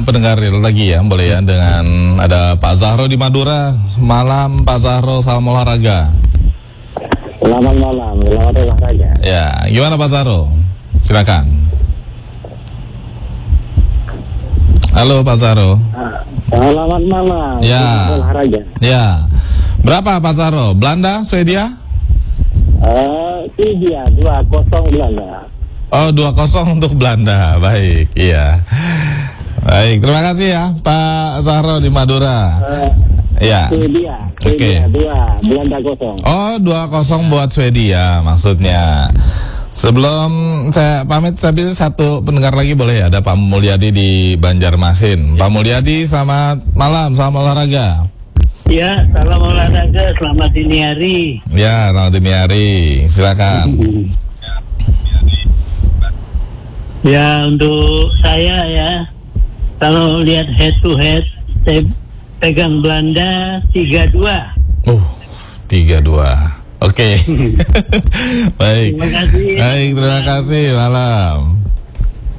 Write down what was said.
pendengar lagi ya, boleh ya, dengan ada Pak Zahro di Madura. Malam Pak Zahro, salam olahraga. Selamat malam, selamat olahraga. Ya, gimana Pak Zahro? Silakan. Halo Pak Zahro. Selamat malam, Ya. selamat olahraga. Ya. Berapa Pak Zahro? Belanda, Swedia? Swedia 2-0 Belanda. Oh, 2-0 untuk Belanda. Baik, iya. Baik, terima kasih ya Pak Zahro di Madura. Ya. Swedia Oke. 2, Belanda 0. Oh, 2-0 buat Swedia maksudnya. Sebelum saya pamit, saya pilih satu pendengar lagi boleh ya? Ada Pak Mulyadi di Banjarmasin. Pak Mulyadi, selamat malam, salam olahraga. Ya, salam olahraga, selamat dini hari. Ya, selamat dini hari. Silakan. Ya, untuk saya ya, kalau lihat head to head, saya pegang Belanda 3-2. 3-2. Oke. Baik. Terima kasih. Baik, terima kasih. Malam.